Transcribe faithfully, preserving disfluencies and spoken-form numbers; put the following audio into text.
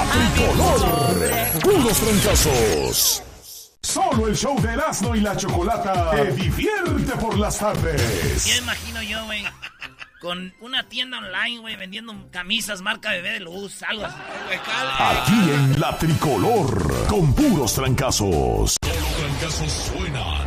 tricolor. Puros trancazos. Solo el show de Erasmo y la Chocolata te divierte por las tardes. Ya imagino yo, güey, con una tienda online, güey, vendiendo camisas marca Bebé de Luz, algo así. Aquí en la tricolor, con puros trancazos. Los trancazos suenan